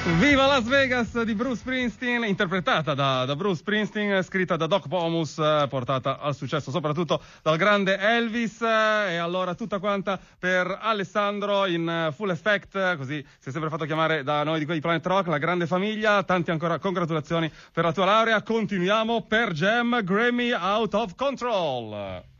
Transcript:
Viva Las Vegas di Bruce Springsteen, interpretata da Bruce Springsteen, scritta da Doc Pomus, portata al successo soprattutto dal grande Elvis. E allora tutta quanta per Alessandro in full effect, così si è sempre fatto chiamare da noi di quei Planet Rock, la grande famiglia. Tanti ancora congratulazioni per la tua laurea. Continuiamo per Jam Grammy Out of Control.